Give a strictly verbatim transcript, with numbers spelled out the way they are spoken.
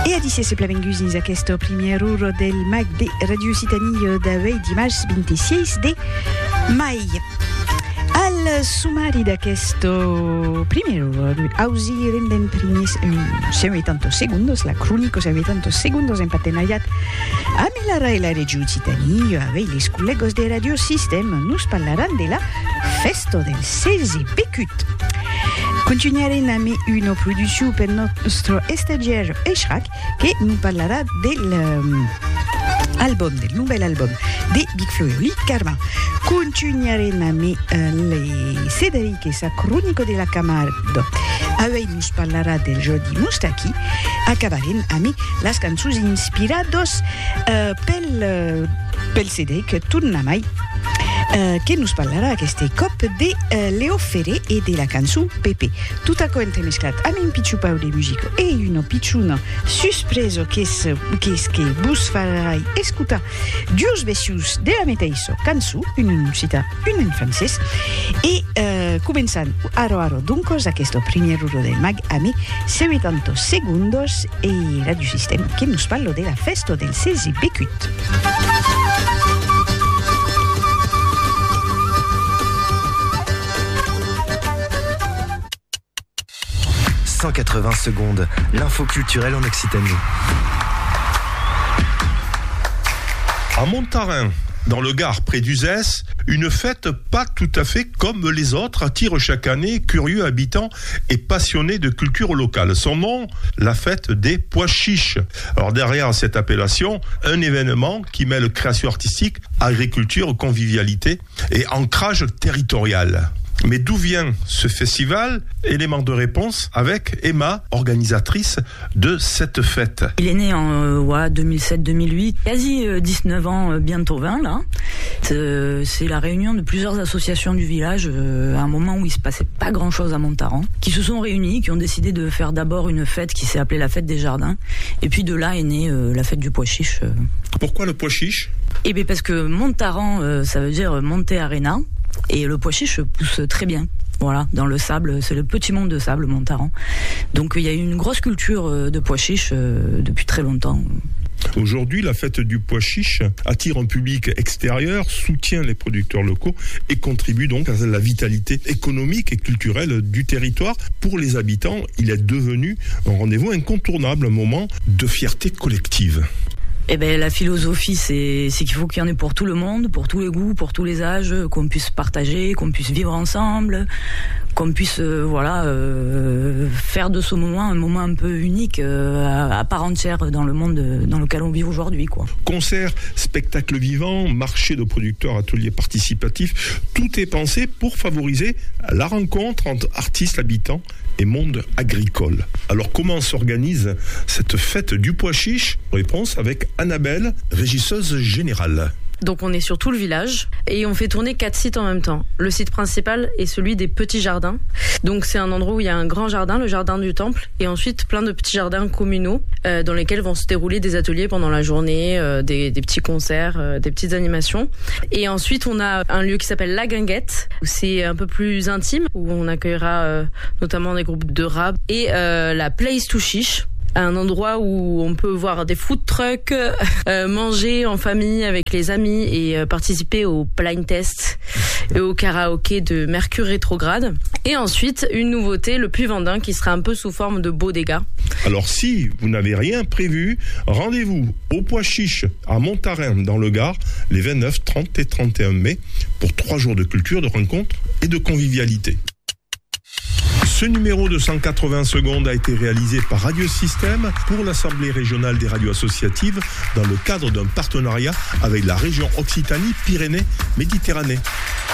E adesso se plavengusi a questo primo del mag de Radio Occitanie d'avei dimanche ventiséis de mai. Al sumari da questo primero ausi renden primis settanta segundos la cronico settanta segundos en partenariat a Melara e la Reggio Occitanie avec les collegos de Radio System nos parleran de la festo del seize Becut. Continueremo a una produzione per nostro stagiaire Eshrak che nous parlerà del um, album, del nouvel album de Big Flo e Oli Carma. Continueremo a uh, le Cédric e sa cronico della Camardo. Avei nos parlerà del Jody Moustaki. Acabarem a me las cançons inspirados uh, pel, pel Cédric Tournamai. Uh, che nos parlerà a queste cop de uh, Leo Ferré e de la canzone Pepe. Tutto a quanto mesclat a un picciu pau de musico e uno picciuno suspreso che es che bus farai escuta dius besius de la meteiso canzu, una in cita, una in francese e uh, començant aro aro duncos a questo primo ruro del mag a me settanta segundos e Radio System che nos parlo de la festo del seize Becut. cent quatre-vingts secondes, l'info culturelle en Occitanie. À Montarin, dans le Gard, près d'Uzès, une fête pas tout à fait comme les autres attire chaque année curieux habitants et passionnés de culture locale. Son nom, la fête des pois chiches. Alors derrière cette appellation, un événement qui mêle création artistique, agriculture, convivialité et ancrage territorial. Mais d'où vient ce festival? Élément de réponse avec Emma, organisatrice de cette fête. Il est né en euh, ouais, deux mille sept deux mille huit, quasi euh, dix-neuf ans, euh, bientôt vingt là. Euh, c'est la réunion de plusieurs associations du village euh, à un moment où il se passait pas grand chose à Montaran, qui se sont réunis, qui ont décidé de faire d'abord une fête qui s'est appelée la fête des jardins, et puis de là est née euh, la fête du pois chiche. Euh. Pourquoi le pois chiche? Eh bien parce que Montaran, euh, ça veut dire Monte Arena. Et le pois chiche pousse très bien. Voilà, dans le sable, c'est le petit monde de sable, Montaran. Donc il y a eu une grosse culture de pois chiche euh, depuis très longtemps. Aujourd'hui, la fête du pois chiche attire un public extérieur, soutient les producteurs locaux et contribue donc à la vitalité économique et culturelle du territoire. Pour les habitants, il est devenu un rendez-vous incontournable, un moment de fierté collective. Eh ben, la philosophie, c'est, c'est qu'il faut qu'il y en ait pour tout le monde, pour tous les goûts, pour tous les âges, qu'on puisse partager, qu'on puisse vivre ensemble, qu'on puisse, euh, voilà, euh, faire de ce moment un moment un peu unique, euh, à, à part entière dans le monde dans lequel on vit aujourd'hui, quoi. Concerts, spectacles vivants, marché de producteurs, ateliers participatifs, tout est pensé pour favoriser la rencontre entre artistes, habitants et monde agricole. Alors comment s'organise cette fête du pois chiche? Réponse avec Annabelle, régisseuse générale. Donc on est sur tout le village et on fait tourner quatre sites en même temps. Le site principal est celui des petits jardins. Donc c'est un endroit où il y a un grand jardin, le jardin du temple, et ensuite plein de petits jardins communaux euh, dans lesquels vont se dérouler des ateliers pendant la journée, euh, des, des petits concerts, euh, des petites animations. Et ensuite on a un lieu qui s'appelle La Guinguette, où c'est un peu plus intime, où on accueillera euh, notamment des groupes de rap, et euh, la Place to Chiche, un endroit où on peut voir des food trucks, euh, manger en famille avec les amis et euh, participer au blind test et au karaoké de Mercure Rétrograde. Et ensuite, une nouveauté, le Puy Vendin, qui sera un peu sous forme de bodega. Alors si vous n'avez rien prévu, rendez-vous au Pois Chiche à Montarin dans le Gard les vingt-neuf, trente et trente et un mai pour trois jours de culture, de rencontres et de convivialité. Ce numéro de cent quatre-vingts secondes a été réalisé par Radio Système pour l'Assemblée régionale des radios associatives dans le cadre d'un partenariat avec la région Occitanie-Pyrénées-Méditerranée.